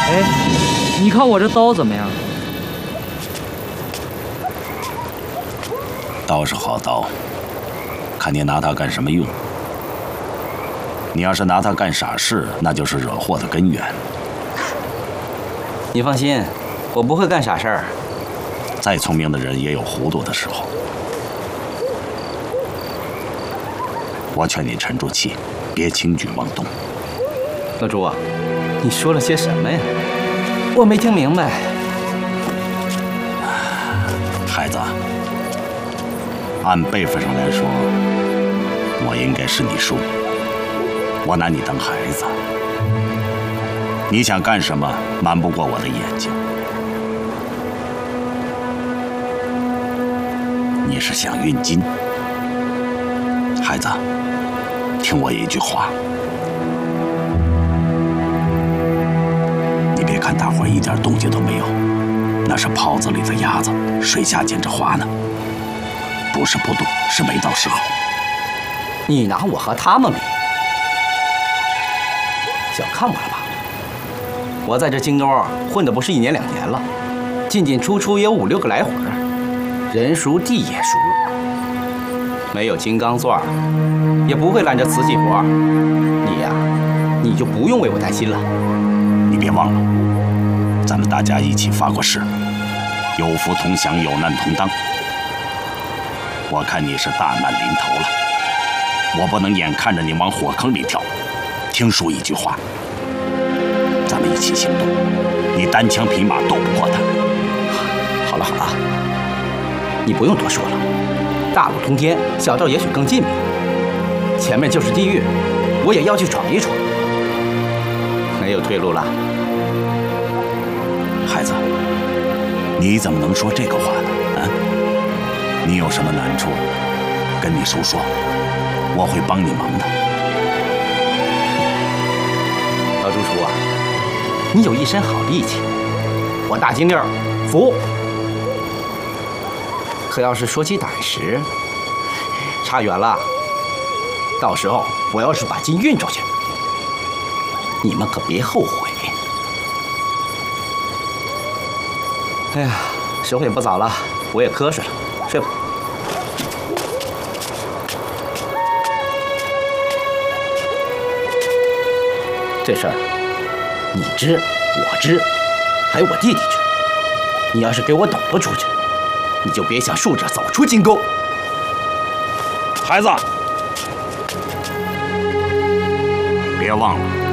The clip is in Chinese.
哎，你看我这刀怎么样？ 刀是好刀，看你拿它干什么用。你要是拿它干傻事，那就是惹祸的根源。 你放心，我不会干傻事儿。 再聪明的人也有糊涂的时候。我劝你沉住气，别轻举妄动。 老朱啊，你说了些什么呀？我没听明白。 孩子，按辈分上来说，我应该是你叔。我拿你当孩子，你想干什么，瞒不过我的眼睛。你是想运金，孩子，听我一句话。你别看大伙一点动静都没有，那是泡子里的鸭子，水下捡着花呢。不是不动，是没到时候。 你拿我和他们比，小看我了吧？我在这京东混的不是1年2年了，进进出出也有5、6个来回，人熟地也熟。没有金刚钻，也不会揽着瓷器活。你呀，你就不用为我担心了。 你别忘了，咱们大家一起发过誓，有福同享，有难同当。我看你是大难临头了，我不能眼看着你往火坑里跳。听叔一句话，咱们一起行动，你单枪匹马斗不过他。 好了好了，你不用多说了，大路通天，小道也许更近明。前面就是地狱，我也要去闯一闯。没有退路了。 孩子，你怎么能说这个话呢？啊，你有什么难处，跟你叔说，我会帮你忙的。 老朱叔啊，你有一身好力气，我大金链服。可要是说起胆识，差远了。到时候我要是把金运出去，你们可别后悔。哎呀，时候也不早了，我也瞌睡了，睡吧。这事儿你知，我知，还有我弟弟知。你要是给我抖了出去，你就别想竖着走出金沟。 孩子，别忘了。